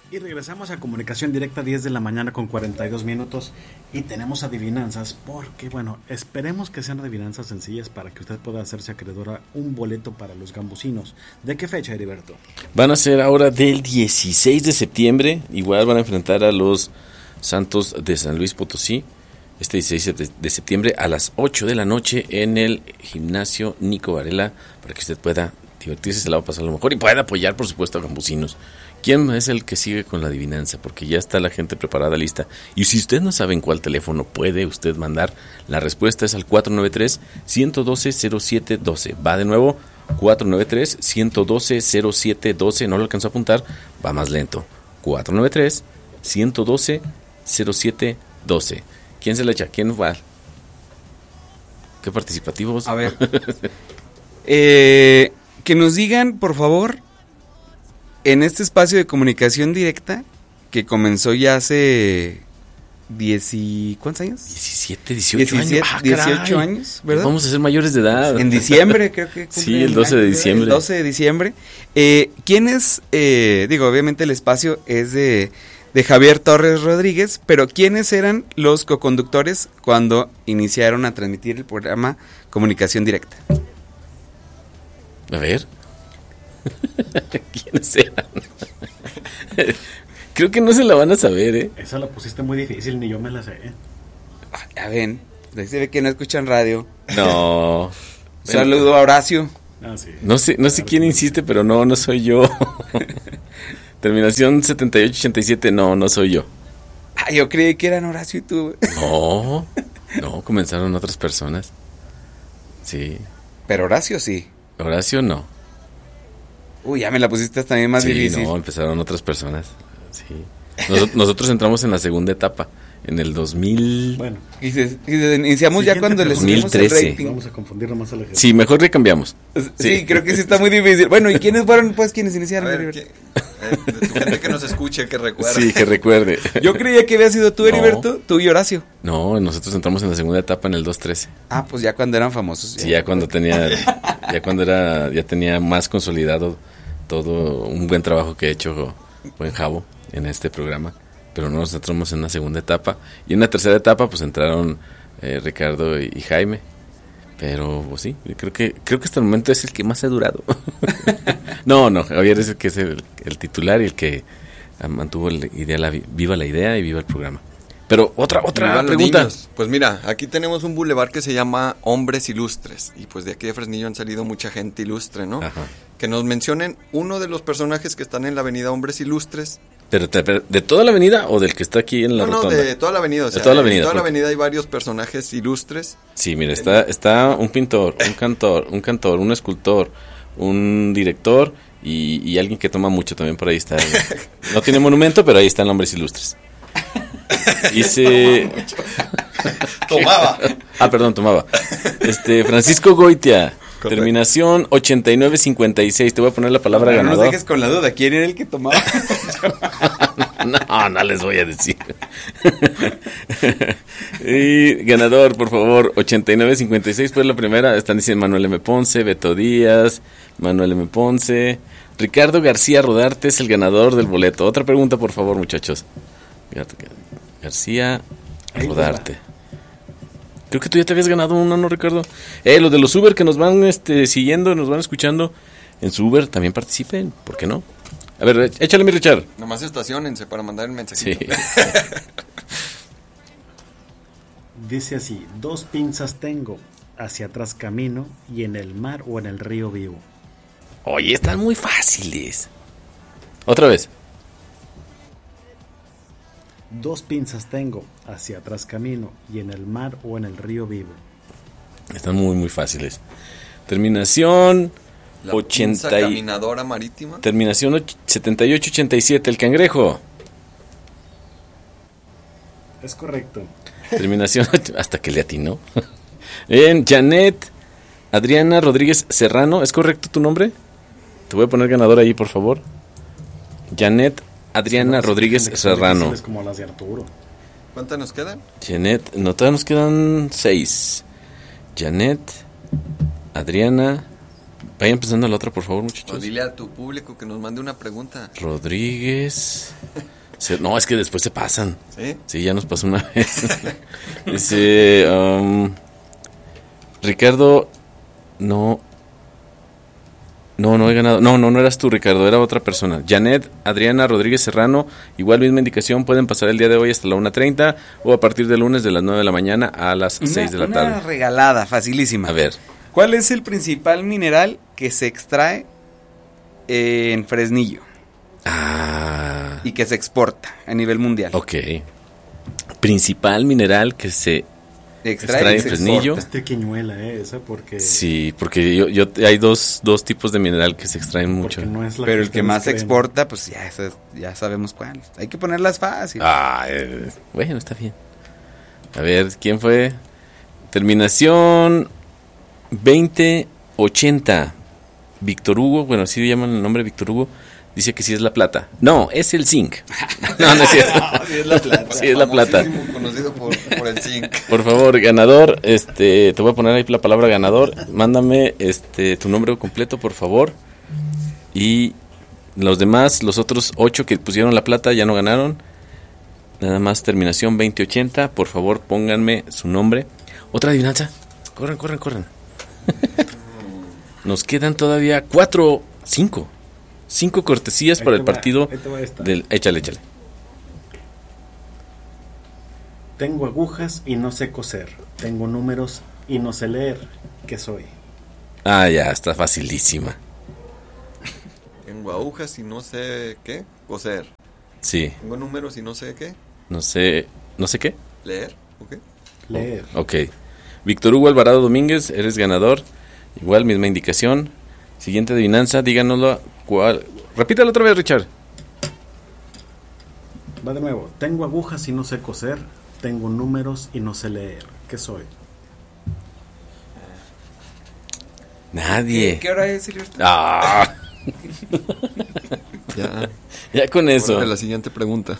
Y regresamos a Comunicación Directa, 10 de la mañana con 42 minutos. Y tenemos adivinanzas porque, bueno, esperemos que sean adivinanzas sencillas para que usted pueda hacerse acreedora un boleto para los gambusinos. ¿De qué fecha, Heriberto? Van a ser ahora del 16 de septiembre. Igual van a enfrentar a los Santos de San Luis Potosí. Este 16 de septiembre a las 8 de la noche en el gimnasio Nico Varela, para que usted pueda divertirse, se la va a pasar a lo mejor y pueda apoyar, por supuesto, a gambusinos. ¿Quién es el que sigue con la adivinanza? Porque ya está la gente preparada, lista. Y si usted no sabe en cuál teléfono puede usted mandar, la respuesta es al 493-112-0712. Va de nuevo, 493-112-0712. No lo alcanzó a apuntar, va más lento. 493-112-0712. ¿Quién se la echa? ¿Quién va? Qué participativos. A ver. Que nos digan, por favor, en este espacio de comunicación directa, que comenzó ya hace ¿cuántos años? 17, 18 años. 18 años, ¿verdad? Vamos a ser mayores de edad. En diciembre, creo que. Sí, el 12 de diciembre. El 12 de diciembre. ¿Quiénes? Digo, obviamente el espacio es de Javier Torres Rodríguez, pero ¿quiénes eran los coconductores cuando iniciaron a transmitir el programa Comunicación Directa? A ver. ¿Quiénes eran? Creo que no se la van a saber, ¿eh? Esa la pusiste muy difícil, ni yo me la sé. Ya ven, se ve que no escuchan radio. No. Saludo a Horacio. Sí. No sé quién insiste, pero no soy yo. Terminación 7887, no soy yo. Yo creí que eran Horacio y tú. No, comenzaron otras personas. Sí. Pero Horacio sí. Horacio no. Uy, ya me la pusiste también más difícil. No, empezaron otras personas. Sí. Nosotros entramos en la segunda etapa, en el 2000. Bueno. Y iniciamos ya cuando les subimos el 2013. rating. Vamos a confundir más a la gente. Sí, mejor le cambiamos. Sí, creo que sí está muy difícil. Bueno, ¿y quiénes fueron pues quienes iniciaron? A ver, tu gente que nos escuche, que recuerde. Sí, que recuerde. Yo creía que había sido tú, Heriberto, tú y Horacio. No, nosotros entramos en la segunda etapa en el 213. Pues ya cuando eran famosos. Sí, ya cuando tenía más consolidado todo un buen trabajo que he hecho buen Javo en este programa, pero no nos entramos en una segunda etapa y en una tercera etapa pues entraron Ricardo y Jaime, pero pues, sí, creo que hasta el momento es el que más ha durado. no, Javier es el que es el titular y el que mantuvo viva la idea y viva el programa. Pero otra pregunta. Pues mira, aquí tenemos un bulevar que se llama Hombres Ilustres. Y pues de aquí de Fresnillo han salido mucha gente ilustre, ¿no? Ajá. Que nos mencionen uno de los personajes que están en la avenida Hombres Ilustres. ¿Pero de toda la avenida o del que está aquí en la rotonda? No, de toda la avenida. O sea, de toda la avenida. En toda la avenida hay varios personajes ilustres. Sí, mira, está un pintor, un cantor, un escultor, un director y alguien que toma mucho también por ahí está. No tiene monumento, pero ahí están Hombres Ilustres. Tomaba. Tomaba. Francisco Goitia. Correcto. Terminación 8956. Te voy a poner la palabra ganador. No nos dejes con la duda. ¿Quién era el que tomaba? No les voy a decir. Y ganador, por favor, 8956 fue la primera. Están diciendo Manuel M. Ponce, Beto Díaz, Manuel M. Ponce. Ricardo García Rodarte es el ganador del boleto. Otra pregunta, por favor, muchachos. García Rodarte. Creo que tú ya te habías ganado uno, ¿no, Ricardo? Los de los Uber que nos van siguiendo, nos van escuchando en su Uber, también participen, ¿por qué no? A ver, échale, mi Richard. Nomás estaciónense para mandar el mensajito. Sí. Dice así: 2 pinzas tengo, hacia atrás camino, y en el mar o en el río vivo. Oye, están muy fáciles. Otra vez. 2 pinzas tengo, hacia atrás camino, y en el mar o en el río vivo. Están muy, muy fáciles. Terminación La pinza caminadora marítima. Terminación 7887, el cangrejo. Es correcto. Terminación, hasta que le atinó. En Janet Adriana Rodríguez Serrano, ¿es correcto tu nombre? Te voy a poner ganador ahí, por favor. Janet Adriana Rodríguez Serrano. Es como las de Arturo. ¿Cuántas nos quedan? Janet, no, todavía nos quedan 6. Janet Adriana Vayan pensando en la otra, por favor, O muchachos. dile a tu público que nos mande una pregunta. Rodríguez. No, es que después se pasan. ¿Sí? Sí, ya nos pasó una vez. Dice, Ricardo, no he ganado. No eras tú, Ricardo, era otra persona. Janet, Adriana Rodríguez Serrano, igual misma indicación, pueden pasar el día de hoy hasta la 1:30 o a partir del lunes de las 9 de la mañana a las 6 de la Una tarde. regalada, facilísima. A ver, ¿Cuál es el principal mineral que se extrae en Fresnillo y que se exporta a nivel mundial? ok. Principal mineral que se extrae en y se Fresnillo. exporta. Es triquiñuela, esa, porque... Sí, porque yo hay dos tipos de mineral que se extraen mucho. porque no es la Pero el que ustedes más se creen. exporta, pues ya sabemos cuál. Hay que ponerlas fácil. Bueno, está bien. A ver, ¿quién fue? Terminación 2080. Víctor Hugo, bueno, así le llaman el nombre Víctor Hugo. Dice que sí es la plata. No, es el zinc. No es cierto. Sí, es la plata. Sí, es la plata. Famosísimo, conocido por el zinc. Por favor, ganador, te voy a poner ahí la palabra ganador. Mándame tu nombre completo, por favor. Y los demás, los otros 8 que pusieron la plata ya no ganaron. Nada más terminación 2080. Por favor, pónganme su nombre. Otra adivinanza. Corran. Nos quedan todavía 5 cortesías Ahí para te el va, partido ahí te va esta. del... Échale. Tengo agujas y no sé coser. Tengo números y no sé leer. ¿Qué soy? Ah, ya, está facilísima. Tengo agujas y no sé qué. Coser. Sí, Tengo números y no sé qué. no sé qué. Leer. ¿Ok? Leer. Ok. Víctor Hugo Alvarado Domínguez, eres ganador. Igual, misma indicación. Siguiente adivinanza, díganoslo. ¿Cuál? Repítalo otra vez, Richard. Va de nuevo. Tengo agujas y no sé coser. Tengo números y no sé leer. ¿Qué soy? Nadie. ¿Qué hora es, Silvestre? Ah, Ya. ya con eso. Órale, la siguiente pregunta.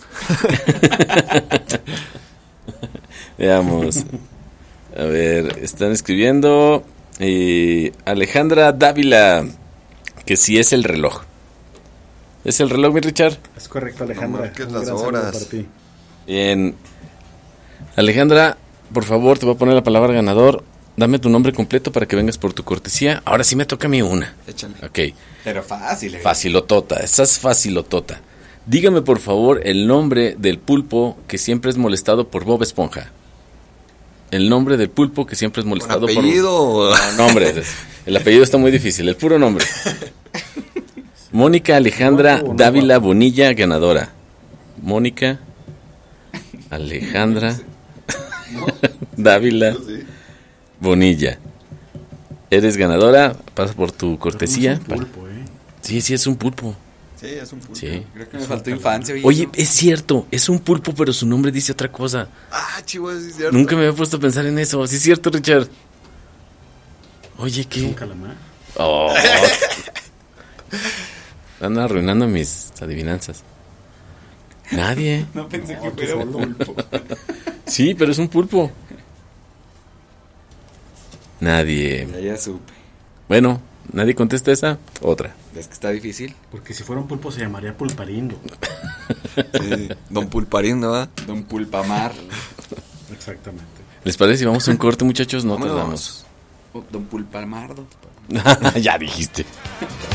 Veamos. A ver, están escribiendo. Alejandra Dávila, que sí es el reloj. ¿Es el reloj, mi Richard? Es correcto, Alejandra. No marques Un las gran saludo horas. para ti. Bien. Alejandra, por favor, te voy a poner la palabra ganador. Dame tu nombre completo para que vengas por tu cortesía. Ahora sí me toca a mí una. Échale. Ok. Pero fácil. Facilotota, esa es facilotota. Dígame por favor el nombre del pulpo que siempre es molestado por Bob Esponja. El nombre del pulpo que siempre es molestado ¿Con apellido o- por... No, nombre. El apellido está muy difícil, el puro nombre. Mónica Alejandra ¿Guapo o no Dávila guapo? Bonilla, ganadora. Mónica Alejandra Dávila Sí. Bonilla. Eres ganadora, pasa por tu cortesía. Es un pulpo, Sí, es un pulpo. Sí, es un pulpo. Sí. Creo que me faltó infancia. Oye, es cierto, es un pulpo, pero su nombre dice otra cosa. Ah, chihuahua, sí es cierto. Nunca me había puesto a pensar en eso. Sí, es cierto, Richard. Oye, ¿Es un ¿qué? calamar? Oh. Andan arruinando mis adivinanzas. Nadie. No pensé que No, tú fuera un solo. pulpo. Sí, pero es un pulpo. Nadie. Ya supe. Bueno, nadie contesta esa. Otra. ¿Ves que está difícil? Porque si fuera un pulpo se llamaría pulparindo. Sí. Don Pulparín, ¿no va? Don Pulpamar. Exactamente. ¿Les parece si vamos a un corte, muchachos? No Vámonos. tardamos. Don Pulpamardo. Ya dijiste.